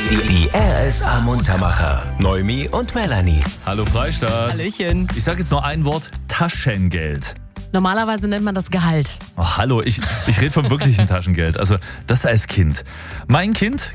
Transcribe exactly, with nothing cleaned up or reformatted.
Die R S A Muntermacher. Noemi und Melanie. Hallo Freistadt. Hallöchen. Ich sage jetzt nur ein Wort: Taschengeld. Normalerweise nennt man das Gehalt. Oh, hallo, ich, ich rede vom wirklichen Taschengeld. Also das als Kind. Mein Kind